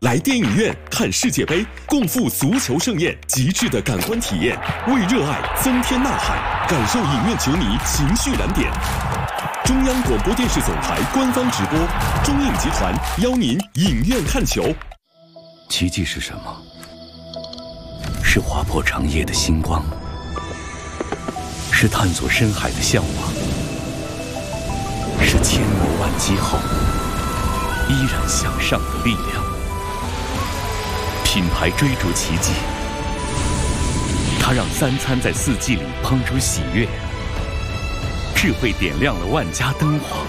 来电影院看世界杯，共赴足球盛宴，极致的感官体验，为热爱增添呐喊，感受影院球迷情绪燃点。中央广播电视总台官方直播，中影集团邀您影院看球。 奇迹是什么？是划破长夜的星光，是探索深海的向往，是千磨万击后依然向上的力量。品牌追逐奇迹，它让三餐在四季里烹出喜悦，智慧点亮了万家灯火，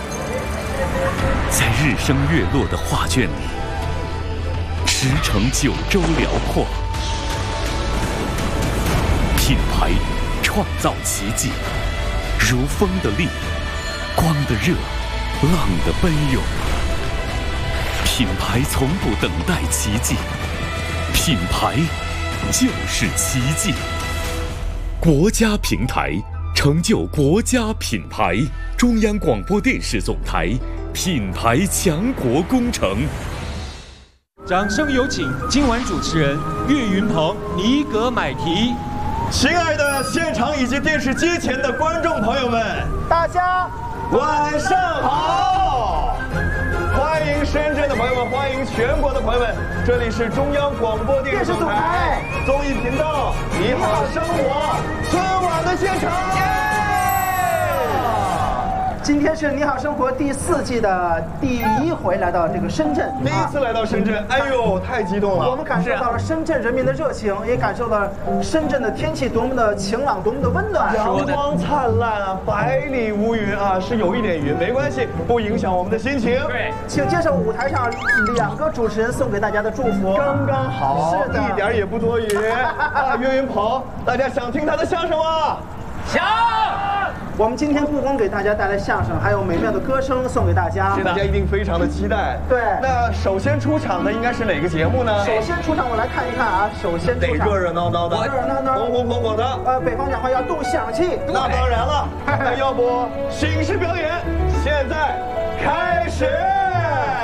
在日升月落的画卷里驰骋九州辽阔。品牌创造奇迹，如风的力，光的热，浪的奔涌。品牌从不等待奇迹，品牌就是奇迹。国家平台成就国家品牌，中央广播电视总台品牌强国工程。 掌声有请今晚主持人岳云鹏、尼格买提。 亲爱的现场以及电视机前的观众朋友们， 大家晚上好！欢迎深圳的朋友们，欢迎全国的朋友们，这里是中央广播电视总台综艺频道《你好生活》春晚的现场。 今天是你好生活第4季的第1回来到这个深圳， 第一次来到深圳，哎呦，太激动了！ 我们感受到了深圳人民的热情，也感受到了深圳的天气多么的晴朗，多么的温暖。 阳光灿烂，百里无云啊，是有一点云，没关系，不影响我们的心情。 对， 请接受舞台上2个主持人送给大家的祝福， 刚刚好， 是的， 一点也不多余啊！岳云鹏，大家想听他的相声吗？ 想。 我们今天不光给大家带来相声，还有美妙的歌声送给大家， 大家一定非常的期待。 对， 那首先出场的应该是哪个节目呢？ 首先出场，我来看一看啊。首先出场， 哪个热闹闹的？ 热闹闹， 红红火火的。 北方讲话要动响气。 那当然了，那要不形式表演，现在开始。